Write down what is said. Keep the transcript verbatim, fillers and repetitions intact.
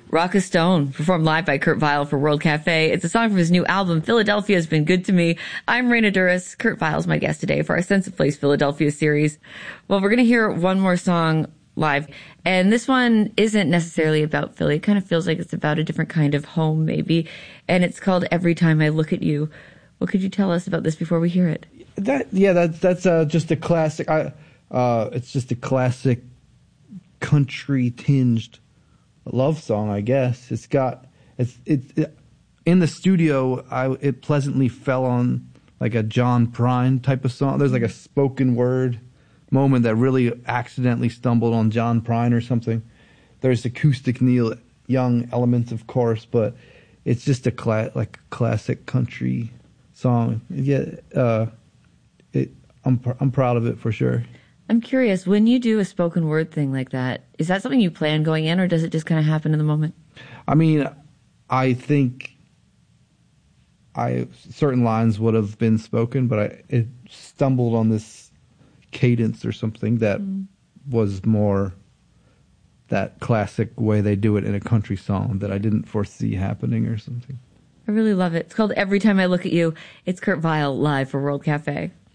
Rock a Stone, performed live by Kurt Vile for World Cafe. It's a song from his new album, Philadelphia Has Been Good to Me. I'm Raina Duras. Kurt Vile's my guest today for our Sense of Place Philadelphia series. Well, we're going to hear one more song live. And this one isn't necessarily about Philly. It kind of feels like it's about a different kind of home, maybe. And it's called Every Time I Look at You. What could you tell us about this before we hear it? That yeah, that, that's uh, just a classic. I, uh, it's just a classic country-tinged love song, I guess. It's got it's it, it in the studio. I it pleasantly fell on like a John Prine type of song. There's like a spoken word moment that really accidentally stumbled on John Prine or something. There's acoustic Neil Young elements, of course, but it's just a cla- like a classic country song. Yeah, uh, it. I'm pr- I'm proud of it for sure. I'm curious, when you do a spoken word thing like that, is that something you plan going in, or does it just kind of happen in the moment? I mean, I think I certain lines would have been spoken, but I it stumbled on this cadence or something that mm. was more that classic way they do it in a country song that I didn't foresee happening or something. I really love it. It's called Every Time I Look at You. It's Kurt Vile live for World Cafe.